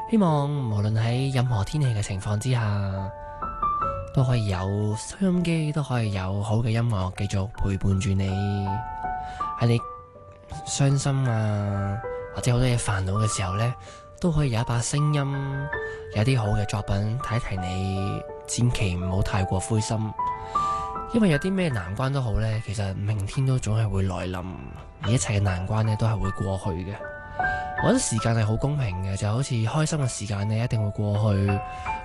希望無論喺任何天氣嘅情況之下，都可以有收音機，都可以有好嘅音樂繼續陪伴住你。喺你傷心啊，或者好多嘢煩惱嘅時候呢，都可以有一把聲音，有啲好嘅作品提一提你，千祈唔好太過灰心。因為有啲咩難關都好呢，其實明天都總係會來臨，而一切嘅難關呢都係會過去嘅。我覺得時間係好公平嘅，就好似開心嘅時間呢一定會過去，